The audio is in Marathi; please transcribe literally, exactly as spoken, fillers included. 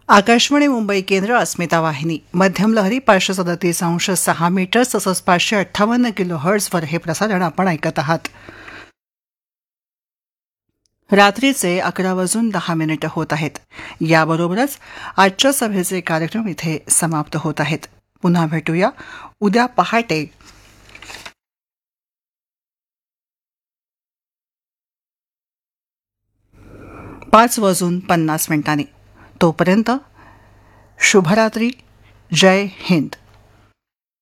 आकाशवाणी मुंबई केंद्र अस्मिता वाहिनी मध्यम लहरी पाचशे सदतीस अंश सहा मीटर तसंच पाचशे अठ्ठावन्न किलो हर्ट्झवर हे प्रसारण आपण ऐकत आहात. रात्रीचे अकरा वाजून दहा मिनिटं होत आहेत. याबरोबरच आजच्या सभेचे कार्यक्रम इथे समाप्त होत आहेत. पुन्हा भेटूया उद्या पहाटे पाच वाजून पन्नास मिनिटांनी. तोपर्यंत शुभरात्री. जय हिंद.